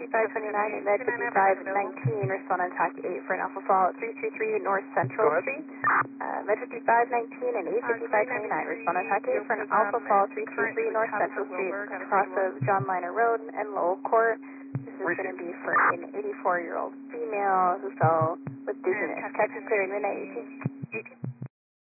5529 and Med 5519, respond on TAC 8 for an Alpha Fall 333 North Central Street. Med 5519 and 85529, respond on TAC 8 for an Alpha Fall 333 North Central Street, across of John Liner Road and Lowell Court. This is going to be for an 84-year-old female who fell with dizziness. Catch is clear in midnight 18.